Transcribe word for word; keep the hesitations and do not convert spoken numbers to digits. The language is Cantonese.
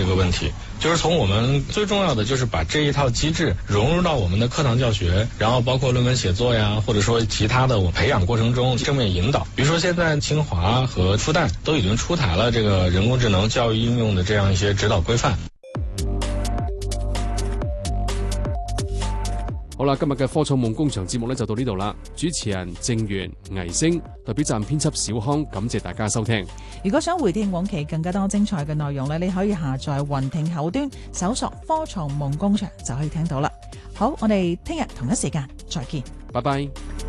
这个问题，就是从我们最重要的就是把这一套机制融入到我们的课堂教学，然后包括论文写作呀，或者说其他的我培养过程中正面引导。比如说现在清华和复旦都已经出台了这个人工智能教育应用的这样一些指導規範。 好啦，今日嘅科創夢工場節目呢就到呢度啦。主持人鄭源、倪星，代表站編輯小康，感謝大家收聽。 如果想回聽往期更加多精彩嘅內容呢，你可以下載雲聽口端，搜索科創夢工場就可以聽到啦。好，我哋聽日同一時間再見， 拜拜。